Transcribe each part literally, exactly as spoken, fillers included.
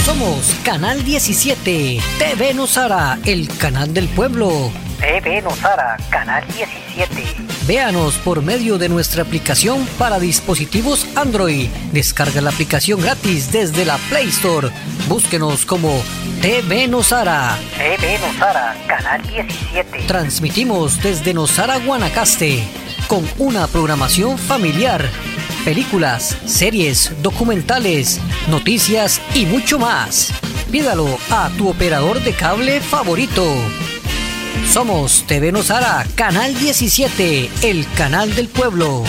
Somos Canal diecisiete, T V Nosara, el canal del pueblo. T V Nosara, Canal diecisiete. Véanos por medio de nuestra aplicación para dispositivos Android. Descarga la aplicación gratis desde la Play Store. Búsquenos como T V Nosara. T V Nosara, Canal diecisiete. Transmitimos desde Nosara, Guanacaste, con una programación familiar. Películas, series, documentales, noticias y mucho más. Pídalo a tu operador de cable favorito. Somos T V Nosara, Canal diecisiete, el canal del pueblo.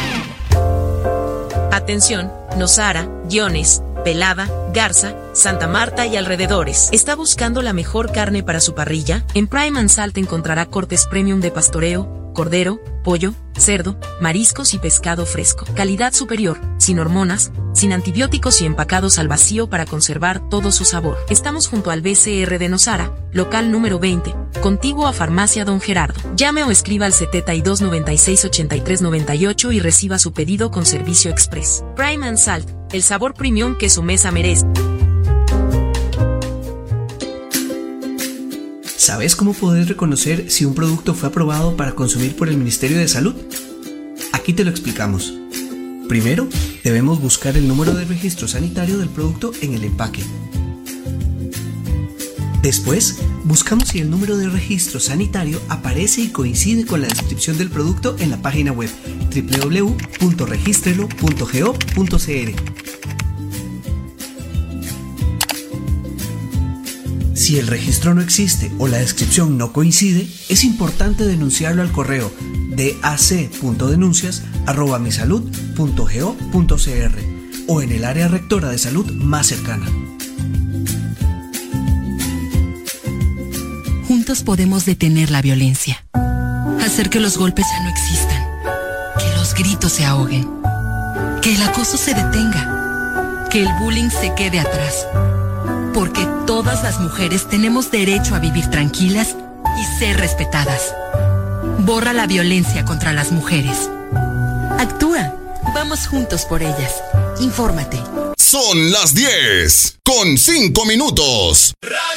Atención, Nosara, Guiones, Pelada, Garza, Santa Marta y alrededores. ¿Está buscando la mejor carne para su parrilla? En Prime and Salt encontrará cortes premium de pastoreo, cordero, pollo, cerdo, mariscos y pescado fresco. Calidad superior, sin hormonas, sin antibióticos y empacados al vacío para conservar todo su sabor. Estamos junto al B C R de Nosara, local número veinte, contiguo a Farmacia Don Gerardo. Llame o escriba al setenta y dos noventa y seis ochenta y tres noventa y ocho y reciba su pedido con servicio express. Prime and Salt, el sabor premium que su mesa merece. ¿Sabes cómo poder reconocer si un producto fue aprobado para consumir por el Ministerio de Salud? Aquí te lo explicamos. Primero, debemos buscar el número de registro sanitario del producto en el empaque. Después, buscamos si el número de registro sanitario aparece y coincide con la descripción del producto en la página web doble u doble u doble u punto registrelo punto gov punto c r. Si el registro no existe o la descripción no coincide, es importante denunciarlo al correo dac punto denuncias arroba misalud punto gov punto c r o en el área rectora de salud más cercana. Juntos podemos detener la violencia, hacer que los golpes ya no existan, que los gritos se ahoguen, que el acoso se detenga, que el bullying se quede atrás. Porque todas las mujeres tenemos derecho a vivir tranquilas y ser respetadas. Borra la violencia contra las mujeres. Actúa. Vamos juntos por ellas. Infórmate. Son las diez con cinco minutos.